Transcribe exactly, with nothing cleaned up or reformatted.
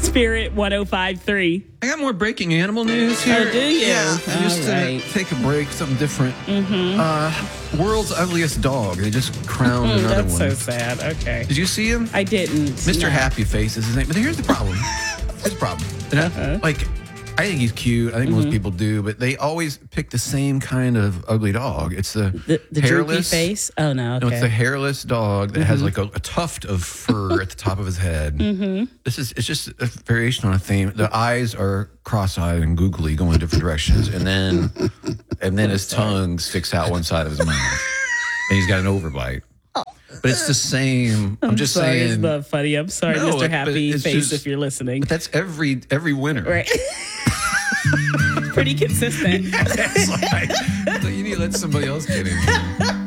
Spirit one oh five point three. I got more breaking animal news here. Oh, do you? Yeah. All Just to right. take a break, something different. Mm-hmm. Uh, world's ugliest dog. They just crowned Mm, another that's one. so sad. Okay. Did you see him? I didn't. Mister no. Happy Face is his name. But here's the problem. Here's the problem. And I- Uh-huh. Like, I think he's cute. I think Mm-hmm. most people do. But they always pick the same kind of ugly dog. It's the, The, the droopy hairless face? Oh, no. Okay. No, it's the hairless dog that has like a, a tuft of fur at the top of his head. Mm-hmm. This is it's just a variation on a theme. The eyes are cross-eyed and googly, going in different directions, and then and then his tongue sticks out one side of his mouth, and he's got an overbite. But it's the same. I'm, I'm just sorry, saying. It's not funny. I'm sorry, No, Mister it- but Happy it's Face, just- if you're listening. But that's every every winter. Right. Pretty consistent. It's like, you need to let somebody else get in here.